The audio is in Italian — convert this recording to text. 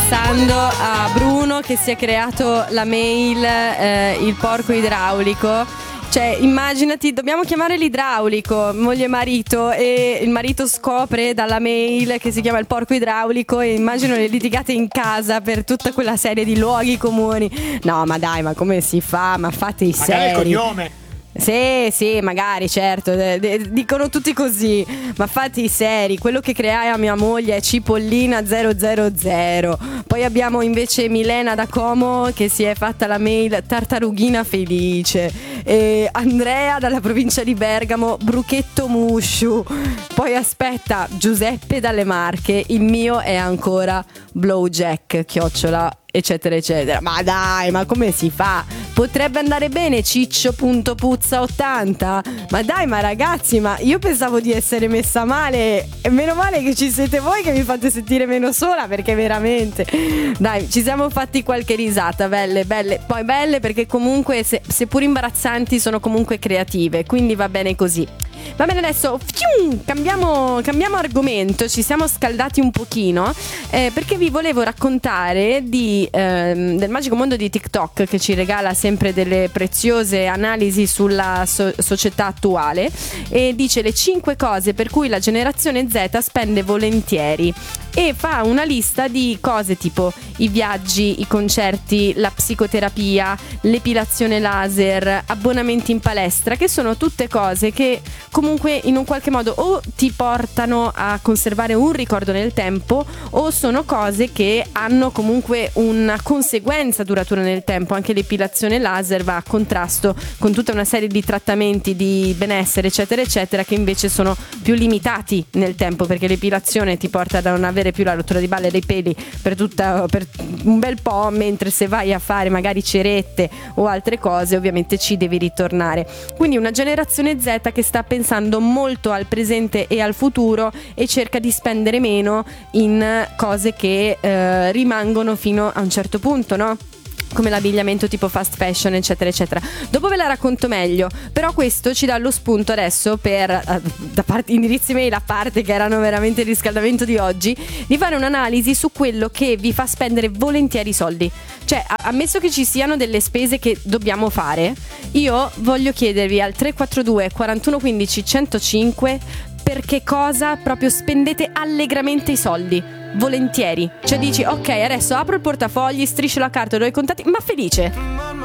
pensando a Bruno che si è creato la mail, il porco idraulico. Cioè, immaginati, dobbiamo chiamare l'idraulico, moglie e marito, e il marito scopre dalla mail che si chiama il porco idraulico e immagino le litigate in casa per tutta quella serie di luoghi comuni. No, ma dai, ma come si fa? Ma fate i seri. Magari il cognome. Sì, magari, certo, dicono tutti così, ma fatti i seri. Quello che crea mia moglie è Cipollina 000. Poi abbiamo invece Milena da Como che si è fatta la mail Tartarughina Felice, e Andrea dalla provincia di Bergamo Bruchetto Musciu. Poi aspetta, Giuseppe dalle Marche, il mio è ancora Blowjack, chiocciola eccetera eccetera. Ma dai, ma come si fa? Potrebbe andare bene Ciccio.puzza80. Ma dai, ma ragazzi, ma io pensavo di essere messa male, e meno male che ci siete voi che mi fate sentire meno sola, perché veramente, dai, ci siamo fatti qualche risata, belle, poi belle perché comunque seppur imbarazzanti sono comunque creative, quindi va bene così. Va bene, adesso cambiamo argomento, ci siamo scaldati un pochino, perché vi volevo raccontare del magico mondo di TikTok, che ci regala sempre delle preziose analisi sulla società attuale, e dice le 5 cose per cui la generazione Z spende volentieri, e fa una lista di cose tipo i viaggi, i concerti, la psicoterapia, l'epilazione laser, abbonamenti in palestra, che sono tutte cose che comunque in un qualche modo o ti portano a conservare un ricordo nel tempo, o sono cose che hanno comunque una conseguenza duratura nel tempo. Anche l'epilazione laser va a contrasto con tutta una serie di trattamenti di benessere eccetera eccetera, che invece sono più limitati nel tempo, perché l'epilazione ti porta a non avere più la rottura di balle dei peli per un bel po', mentre se vai a fare magari cerette o altre cose ovviamente ci devi ritornare. Quindi una generazione Z che sta pensando molto al presente e al futuro e cerca di spendere meno in cose che rimangono fino a un certo punto, no? Come l'abbigliamento tipo fast fashion eccetera eccetera. Dopo ve la racconto meglio, però questo ci dà lo spunto adesso per da parte indirizzi mail a parte, che erano veramente il riscaldamento di oggi, di fare un'analisi su quello che vi fa spendere volentieri soldi. Cioè, ammesso che ci siano delle spese che dobbiamo fare, io voglio chiedervi al 342 41 15 105 per che cosa proprio spendete allegramente i soldi, volentieri. Cioè dici, ok, adesso apro il portafogli, striscio la carta, do i contatti, ma felice.